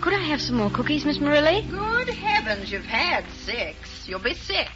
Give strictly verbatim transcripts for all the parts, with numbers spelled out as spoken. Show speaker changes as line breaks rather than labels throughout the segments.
Could I have some more cookies, Miss Morelli?
Good heavens, you've had six. You'll be sick.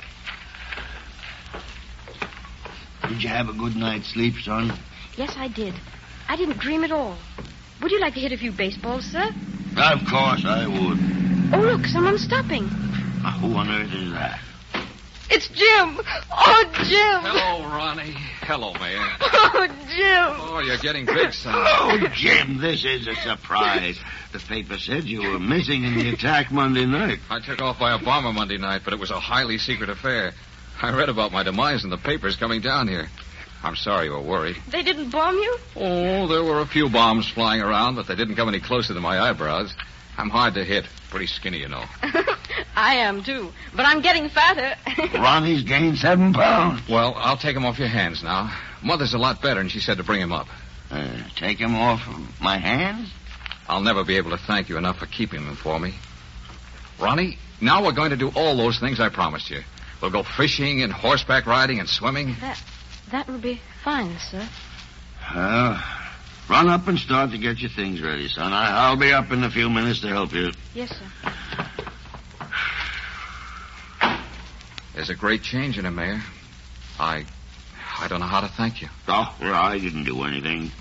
Did you have a good night's sleep, son?
Yes, I did. I didn't dream at all. Would you like to hit a few baseballs, sir?
Of course I would.
Oh, look, someone's stopping.
Now, who on earth is that?
It's Jim. Oh, Jim.
Hello, Ronnie. Hello, Mayor.
Oh, Jim.
Oh, you're getting big, son.
Oh, Jim, this is a surprise. The paper said you were missing in the attack Monday night.
I took off by a bomber Monday night, but it was a highly secret affair. I read about my demise in the papers coming down here. I'm sorry you were worried.
They didn't bomb you?
Oh, there were a few bombs flying around, but they didn't come any closer than my eyebrows. I'm hard to hit. Pretty skinny, you know.
I am, too. But I'm getting fatter.
Ronnie's gained seven pounds.
Well, I'll take him off your hands now. Mother's a lot better, and she said to bring him up.
Uh, take him off of my hands?
I'll never be able to thank you enough for keeping them for me. Ronnie, now we're going to do all those things I promised you. We'll go fishing and horseback riding and swimming.
That, that would be fine, sir.
Well, run up and start to get your things ready, son. I, I'll be up in a few minutes to help you.
Yes, sir.
There's a great change in him, Mayor. I... I don't know how to thank you.
Oh, well, I didn't do anything.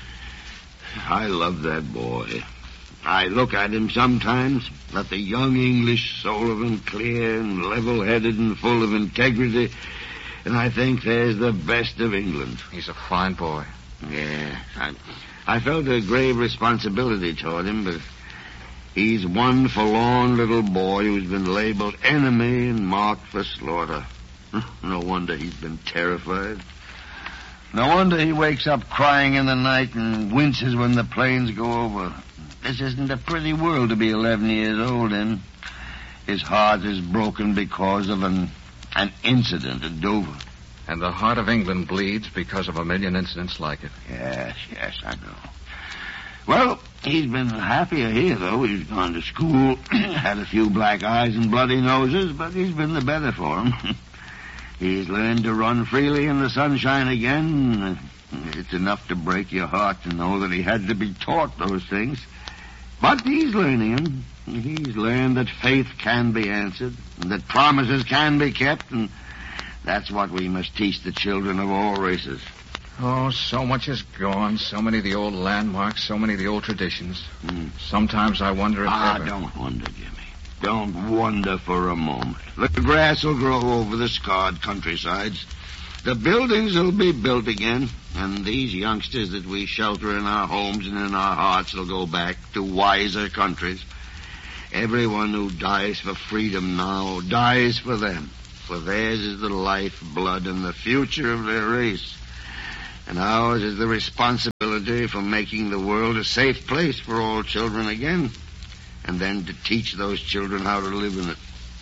I love that boy. I look at him sometimes, at the young English soul of him, clear and level-headed and full of integrity, and I think there's the best of England.
He's a fine boy.
Yeah, I, I felt a grave responsibility toward him, but he's one forlorn little boy who's been labeled enemy and marked for slaughter. No wonder he's been terrified. No wonder he wakes up crying in the night and winces when the planes go over. This isn't a pretty world to be eleven years old in. His heart is broken because of an, an incident at Dover.
And the heart of England bleeds because of a million incidents like it.
Yes, yes, I know. Well, he's been happier here, though. He's gone to school, had a few black eyes and bloody noses, but he's been the better for him. He's learned to run freely in the sunshine again. It's enough to break your heart to know that he had to be taught those things. But he's learning them. He's learned that faith can be answered, and that promises can be kept, and that's what we must teach the children of all races.
Oh, so much is gone. So many of the old landmarks, so many of the old traditions.
Mm.
Sometimes I wonder if
Ah,
ever...
don't wonder, Jimmy. Don't wonder for a moment. The grass will grow over the scarred countrysides. The buildings will be built again, and these youngsters that we shelter in our homes and in our hearts will go back to wiser countries. Everyone who dies for freedom now dies for them, for theirs is the life, blood, and the future of their race. And ours is the responsibility for making the world a safe place for all children again, and then to teach those children how to live in it.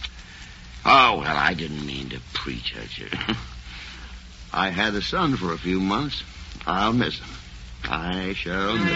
Oh, well, I didn't mean to preach at you. I had a son for a few months. I'll miss him. I shall miss him.